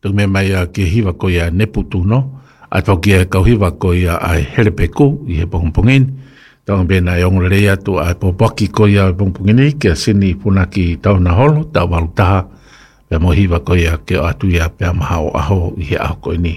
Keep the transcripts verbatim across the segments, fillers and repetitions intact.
tu me mai a ke hiwa ko ia Neputuno, a tau kia kau hiwa ko ia ai Helepeku, i he pongpongin, tau bena e ongle rea tu a popaki ko ia pongpongini, ke sini puna ki tau na holo, tau walutaha, pe mo hiwa ko ia ke o atu ia pe amahao aho i he aho ko ini.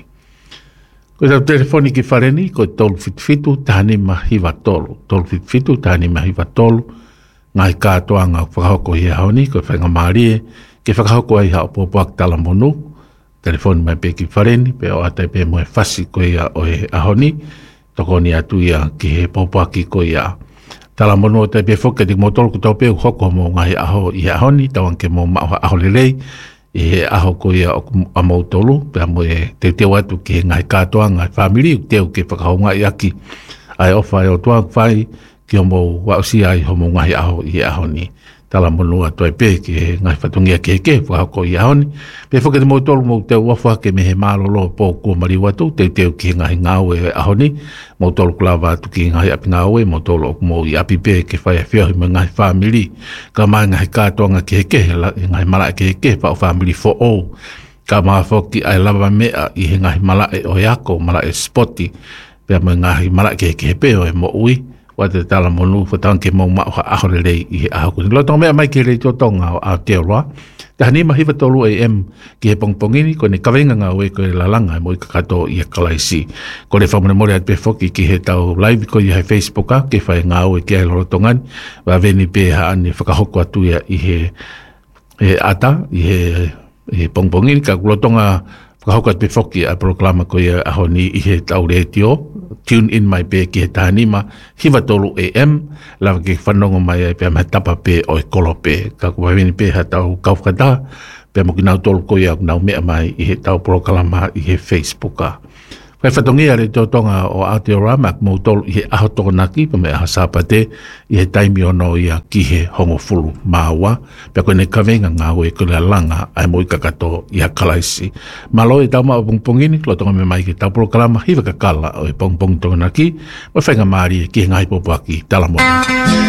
Ko tau telefoni ki whareni, ko tolu fitfitu, tahani mahiwa tolu, tolu fitfitu, tahani mahiwa tolu, ngai kātoa ngā whakahoko i aho ni, ko whainga maarie, ke whakahoko ai hao popoak tala monu, telefoni mai pe ki whareni, pe o atai pe moe whasi ko ia o e ahoni, toko ni atu ia ki he popoaki ko ia. Tala monu o tai pe whoke di motolo ku tau pe u hoko mo ngahi aho i ahoni, tauan ke mo mao aho lelei, i he aho ko ia o a mautolu, pe a moe te teo atu ki he ngai kātoa ngai whamiri, u teo ke whakahonga i aki, ai ofa e o tuang whai, ki o mo wausi ai homo ngahi aho i ahoni. Tala monu atu ai pe ki he ngai whatungia ke ke whakako i ahoni. Pe whake te mautolu mo te uafa ke me he mālolo po kua mari watu, te teo ki ngahi ngāo e ahoni, mautolu kulawa atu ki ngahi api ngāo e, mautolu o mo i api pe ke whai a whiahi me ngahi whamiri, ka mai ngahi kātoanga ke he ke, ngahi mala ke he ke, whao whamiri fo o, ka maa whoki ai lava mea i he ngahi mala e o yako, mala e spoti, pe mai ngahi mala ke he ke he pe o e mo ui, wa te tala monu whatang ke mau mao ahore rei i he aho kuni. Lotonga mea mai ke rei tō tonga o Aotearoa. Te hani mahiwa tolu A M ki he pongpongini, ko ne kawenga ngā ue ko e lalanga e moi kakato i a kalaisi. Ko le whamone more at pe whoki ki he tau live ko i he Facebooka, ke whae ngā ue ki ai lorotongani, wa veni pe ha ane whakahoko atu ia i he, he ata, i he, he pongpongini, ka lotonga whakahoko atu pe whoki a proklama ko i a ahoni i he tau reitio, tune in mai pe ki he tahanima hiwa tolu A M lava ke whanongo mai ai pe mai tapa pe o e kolo pe ka kua vini pe ha tau kaukata pe mo ki nau tolu ko ia nau mea mai i he tau proklama i he Facebooka. Kai whatongia re tō tonga o Aotearoa mak mou tolu i he aho tokonaki pa me aha sāpate i he taimi ono ia ki he hongo fulu māua pe koe ne kawenga ngā ue ko le langa ai mo i kakato i a kalaisi. Malo e tau maa o pongpongini, lo tonga me mai ki tau proklama hiwa kakala o e pongpong tokonaki, o whainga maari ki he ngai popoaki talamona.